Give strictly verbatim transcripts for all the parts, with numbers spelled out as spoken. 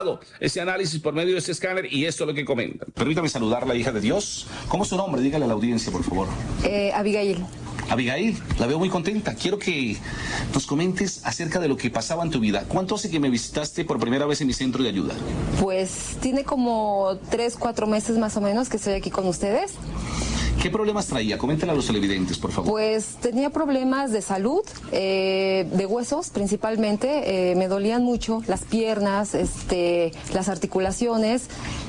ese análisis por medio de ese escáner y esto es lo que comentan. Permítame saludar a la hija de Dios. ¿Cómo es su nombre? Dígale a la audiencia, por favor. Eh, Abigail. Abigail, la veo muy contenta. Quiero que nos comentes acerca de lo que pasaba en tu vida. ¿Cuánto hace que me visitaste por primera vez en mi centro de ayuda? Pues tiene como tres, cuatro meses más o menos que estoy aquí con ustedes. ¿Qué problemas traía? Coméntale a los televidentes, por favor. Pues tenía problemas de salud, eh, de huesos principalmente. Eh, me dolían mucho las piernas, este, las articulaciones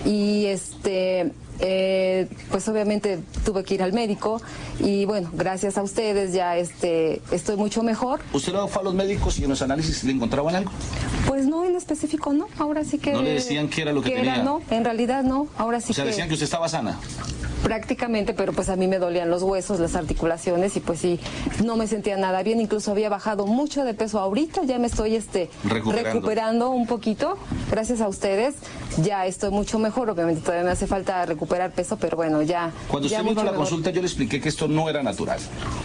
y este... Eh, pues obviamente tuve que ir al médico y bueno, gracias a ustedes ya este, estoy mucho mejor. ¿Usted lo fue a los médicos y en los análisis le encontraban algo? Pues no, en específico no, ahora sí que... ¿No le decían qué era lo que, que tenía? Era, no, en realidad no, ahora sí que... O sea, que... decían que usted estaba sana. Prácticamente, pero pues a mí me dolían los huesos, las articulaciones y pues sí, no me sentía nada bien, incluso había bajado mucho de peso ahorita, ya me estoy este, recuperando. recuperando un poquito, gracias a ustedes, ya estoy mucho mejor, obviamente todavía me hace falta recuperar peso, pero bueno, ya... Cuando ya usted vino a la mejor. consulta yo le expliqué que esto no era natural.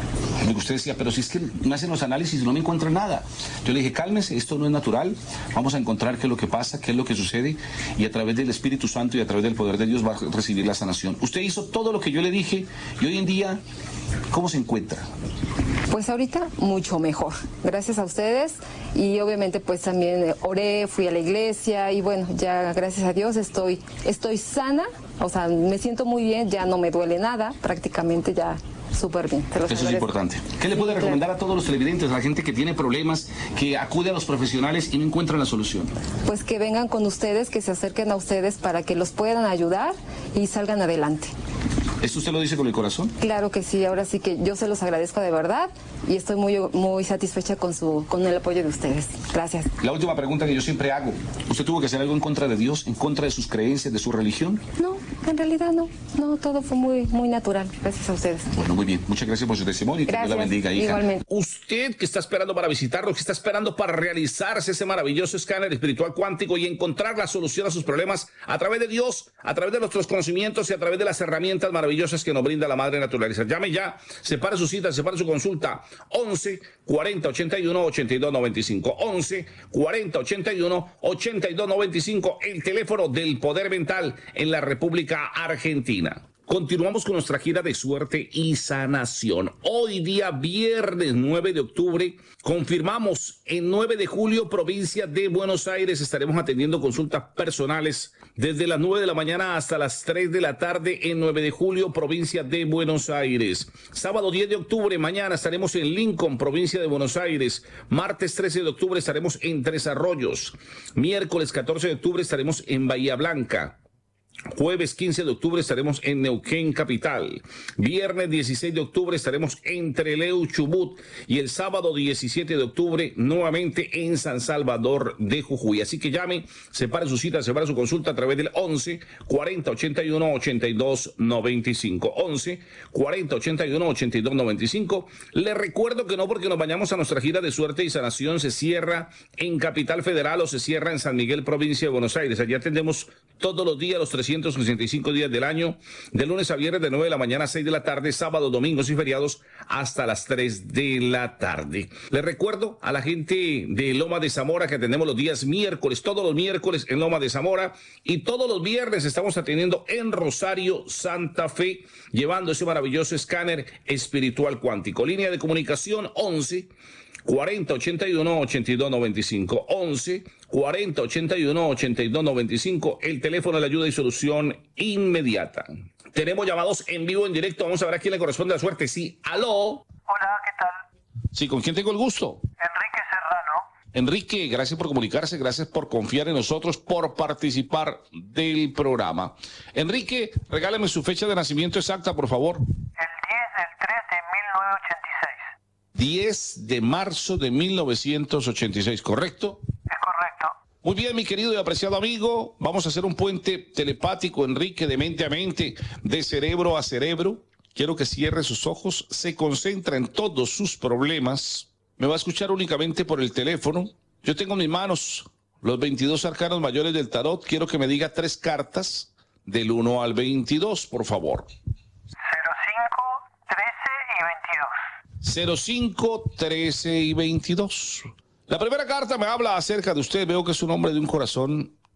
Usted decía, pero si es que me hacen los análisis y no me encuentran nada. Yo le dije, cálmese, esto no es natural, vamos a encontrar qué es lo que pasa, qué es lo que sucede, y a través del Espíritu Santo y a través del poder de Dios va a recibir la sanación. Usted hizo todo lo que yo le dije, y hoy en día, ¿cómo se encuentra? Pues ahorita mucho mejor, gracias a ustedes, y obviamente pues también oré, fui a la iglesia, y bueno, ya gracias a Dios estoy, estoy sana, o sea, me siento muy bien, ya no me duele nada, prácticamente ya... Súper bien. Eso agradezco. Es importante. ¿Qué le puede sí, recomendar claro. a todos los televidentes, a la gente que tiene problemas, que acude a los profesionales y no encuentran la solución? Pues que vengan con ustedes, que se acerquen a ustedes para que los puedan ayudar y salgan adelante. ¿Esto usted lo dice con el corazón? Claro que sí, ahora sí que yo se los agradezco de verdad y estoy muy, muy satisfecha con, su, con el apoyo de ustedes. Gracias. La última pregunta que yo siempre hago, ¿usted tuvo que hacer algo en contra de Dios, en contra de sus creencias, de su religión? No, en realidad no, no, todo fue muy, muy natural, gracias a ustedes. Bueno, muy bien, muchas gracias por su testimonio y que Dios la bendiga, hija. Igualmente. Usted que está esperando para visitarlo, que está esperando para realizarse ese maravilloso escáner espiritual cuántico y encontrar la solución a sus problemas a través de Dios, a través de nuestros conocimientos y a través de las herramientas maravillosas que nos brinda la Madre Naturaleza. Llame ya, separe su cita, separe su consulta, once, cuarenta, ochenta y uno, ochenta y dos noventa y cinco, once, cuarenta, ochenta y uno, ochenta y dos noventa y cinco, el teléfono del poder mental en la República Argentina. Continuamos con nuestra gira de suerte y sanación. Hoy día viernes nueve de octubre, confirmamos en nueve de julio, provincia de Buenos Aires, estaremos atendiendo consultas personales desde las nueve de la mañana hasta las tres de la tarde en nueve de julio, provincia de Buenos Aires. Sábado diez de octubre, mañana estaremos en Lincoln, provincia de Buenos Aires. Martes trece de octubre estaremos en Tres Arroyos. Miércoles catorce de octubre estaremos en Bahía Blanca. Jueves quince de octubre estaremos en Neuquén Capital. Viernes dieciséis de octubre estaremos en Trelew, Chubut. Y el sábado diecisiete de octubre nuevamente en San Salvador de Jujuy. Así que llame, separe su cita, separe su consulta a través del once, cuarenta, ochenta y uno, ochenta y dos noventa y cinco. once, cuarenta, ochenta y uno, ochenta y dos noventa y cinco. Le recuerdo que no porque nos vayamos a nuestra gira de suerte y sanación se cierra en Capital Federal o se cierra en San Miguel, provincia de Buenos Aires. Allí atendemos todos los días, los trescientos sesenta y cinco días del año, de lunes a viernes de nueve de la mañana a seis de la tarde, sábados, domingos y feriados hasta las tres de la tarde. Les recuerdo a la gente de Loma de Zamora que atendemos los días miércoles, todos los miércoles en Loma de Zamora, y todos los viernes estamos atendiendo en Rosario, Santa Fe, llevando ese maravilloso escáner espiritual cuántico. Línea de comunicación once, cuarenta, ochenta y uno, ochenta y dos noventa y cinco, once, cuarenta, ochenta y uno, ochenta y dos noventa y cinco, el teléfono de la ayuda y solución inmediata. Tenemos llamados en vivo, en directo, vamos a ver a quién le corresponde la suerte. Sí, aló. Hola, ¿qué tal? Sí, ¿con quién tengo el gusto? Enrique Serrano. Enrique, gracias por comunicarse, gracias por confiar en nosotros, por participar del programa. Enrique, regáleme su fecha de nacimiento exacta, por favor. El diez del tres de mil novecientos ochenta y seis. diez de marzo de mil novecientos ochenta y seis, ¿correcto? Es correcto. Muy bien, mi querido y apreciado amigo, vamos a hacer un puente telepático, Enrique, de mente a mente, de cerebro a cerebro. Quiero que cierre sus ojos, se concentra en todos sus problemas. Me va a escuchar únicamente por el teléfono. Yo tengo en mis manos los veintidós arcanos mayores del tarot. Quiero que me diga tres cartas del uno al veintidós, por favor. cero cinco, trece y veintidós. cero cinco, trece y veintidós. La primera carta me habla acerca de usted. Veo que es un hombre de un corazón